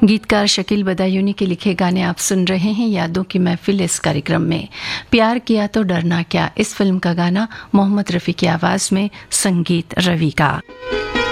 गीतकार शकील बदायूनी के लिखे गाने आप सुन रहे हैं यादों की महफिल इस कार्यक्रम में। प्यार किया तो डरना क्या, इस फिल्म का गाना मोहम्मद रफ़ी की आवाज़ में, संगीत रवि का।